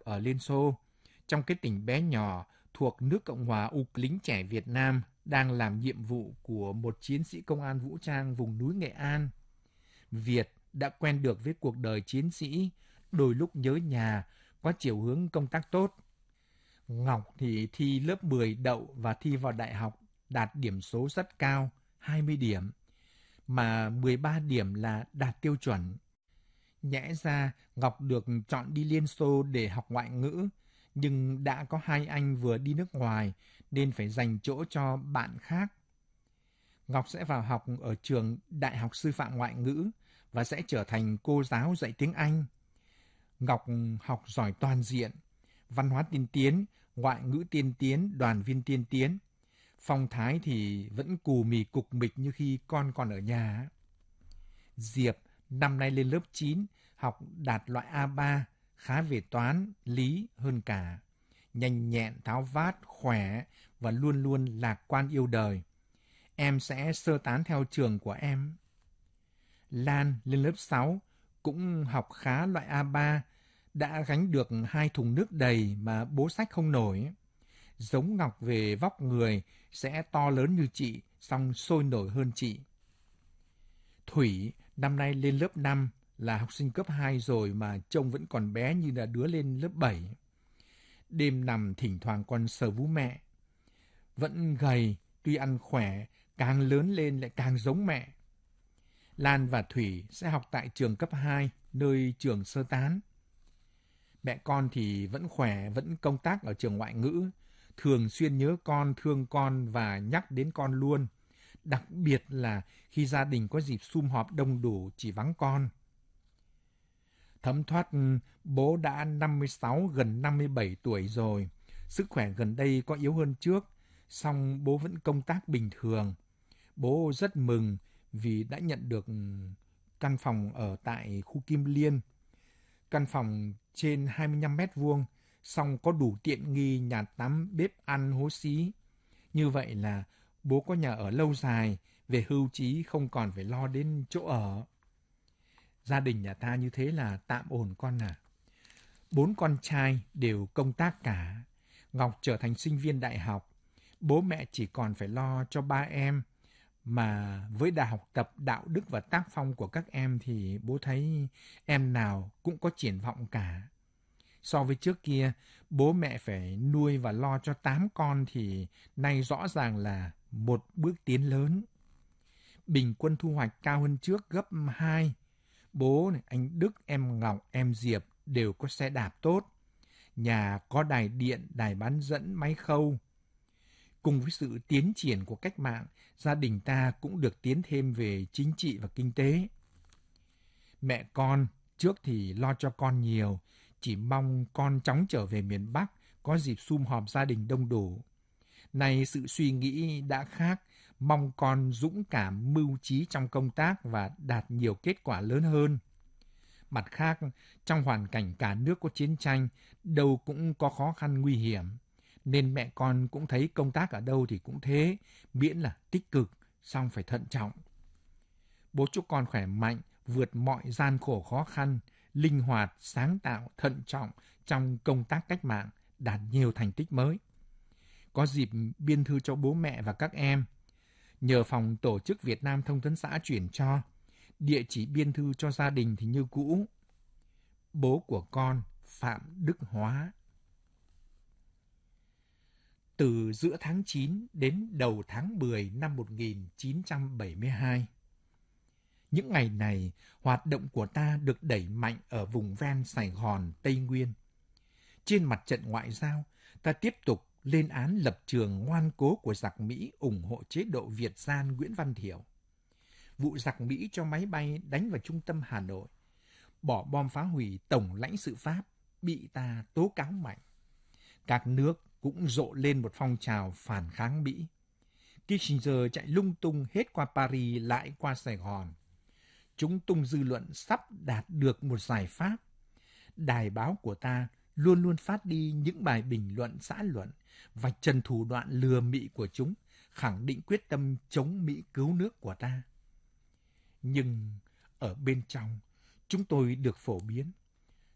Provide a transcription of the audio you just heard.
ở Liên Xô, trong cái tỉnh bé nhỏ thuộc nước Cộng hòa lính trẻ Việt Nam đang làm nhiệm vụ của một chiến sĩ công an vũ trang vùng núi Nghệ An. Việt đã quen được với cuộc đời chiến sĩ, đôi lúc nhớ nhà, có chiều hướng công tác tốt. Ngọc thì thi lớp 10 đậu và thi vào đại học, đạt điểm số rất cao, 20 điểm, mà 13 điểm là đạt tiêu chuẩn. Nhẽ ra Ngọc được chọn đi Liên Xô để học ngoại ngữ, nhưng đã có hai anh vừa đi nước ngoài nên phải dành chỗ cho bạn khác. Ngọc sẽ vào học ở trường Đại học Sư phạm Ngoại ngữ và sẽ trở thành cô giáo dạy tiếng Anh. Ngọc học giỏi toàn diện, văn hóa tiên tiến, ngoại ngữ tiên tiến, đoàn viên tiên tiến. Phong thái thì vẫn cù mì cục mịch như khi con còn ở nhà. Diệp năm nay lên lớp 9, học đạt loại A3, khá về toán, lý hơn cả. Nhanh nhẹn, tháo vát, khỏe và luôn luôn lạc quan yêu đời. Em sẽ sơ tán theo trường của em. Lan lên lớp 6, cũng học khá loại A3, đã gánh được 2 thùng nước đầy mà bố xách không nổi. Giống Ngọc về vóc người sẽ to lớn như chị, song sôi nổi hơn chị. Thủy năm nay lên lớp 5, là học sinh cấp 2 rồi mà trông vẫn còn bé như là đứa lên lớp 7. Đêm nằm thỉnh thoảng còn sờ vú mẹ. Vẫn gầy, tuy ăn khỏe, càng lớn lên lại càng giống mẹ. Lan và Thủy sẽ học tại trường cấp 2, nơi trường sơ tán. Mẹ con thì vẫn khỏe, vẫn công tác ở trường ngoại ngữ, thường xuyên nhớ con, thương con và nhắc đến con luôn. Đặc biệt là khi gia đình có dịp sum họp đông đủ chỉ vắng con. Thấm thoát bố đã 56 gần 57 tuổi rồi. Sức khỏe gần đây có yếu hơn trước, song bố vẫn công tác bình thường. Bố rất mừng vì đã nhận được căn phòng ở tại khu Kim Liên. Căn phòng trên 25 mét vuông, song có đủ tiện nghi nhà tắm, bếp ăn, hố xí. Như vậy là bố có nhà ở lâu dài, về hưu trí không còn phải lo đến chỗ ở. Gia đình nhà ta như thế là tạm ổn con à. 4 con trai đều công tác cả. Ngọc trở thành sinh viên đại học. Bố mẹ chỉ còn phải lo cho 3 em. Mà với đà học tập đạo đức và tác phong của các em thì bố thấy em nào cũng có triển vọng cả. So với trước kia, bố mẹ phải nuôi và lo cho 8 con thì nay rõ ràng là một bước tiến lớn. Bình quân thu hoạch cao hơn trước gấp 2. Bố, anh Đức, em Ngọc, em Diệp đều có xe đạp tốt. Nhà có đài điện, đài bán dẫn, máy khâu. Cùng với sự tiến triển của cách mạng, gia đình ta cũng được tiến thêm về chính trị và kinh tế. Mẹ con trước thì lo cho con nhiều, chỉ mong con chóng trở về miền Bắc, có dịp sum họp gia đình đông đủ. Nay sự suy nghĩ đã khác, mong con dũng cảm mưu trí trong công tác và đạt nhiều kết quả lớn hơn. Mặt khác, trong hoàn cảnh cả nước có chiến tranh, đâu cũng có khó khăn nguy hiểm. Nên mẹ con cũng thấy công tác ở đâu thì cũng thế, miễn là tích cực, song phải thận trọng. Bố chúc con khỏe mạnh, vượt mọi gian khổ khó khăn, linh hoạt, sáng tạo, thận trọng trong công tác cách mạng, đạt nhiều thành tích mới. Có dịp biên thư cho bố mẹ và các em. Nhờ phòng tổ chức Việt Nam Thông tấn xã chuyển cho, địa chỉ biên thư cho gia đình thì như cũ. Bố của con, Phạm Đức Hóa. Từ giữa tháng 9 đến đầu tháng 10 năm 1972. Những ngày này, hoạt động của ta được đẩy mạnh ở vùng ven Sài Gòn, Tây Nguyên. Trên mặt trận ngoại giao, ta tiếp tục lên án lập trường ngoan cố của giặc Mỹ ủng hộ chế độ Việt gian Nguyễn Văn Thiệu. Vụ giặc Mỹ cho máy bay đánh vào trung tâm Hà Nội, bỏ bom phá hủy tổng lãnh sự Pháp, bị ta tố cáo mạnh. Các nước cũng rộ lên một phong trào phản kháng Mỹ. Kissinger chạy lung tung hết qua Paris lại qua Sài Gòn. Chúng tung dư luận sắp đạt được một giải pháp. Đài báo của ta luôn luôn phát đi những bài bình luận xã luận và trần thủ đoạn lừa Mỹ của chúng, khẳng định quyết tâm chống Mỹ cứu nước của ta. Nhưng ở bên trong, chúng tôi được phổ biến.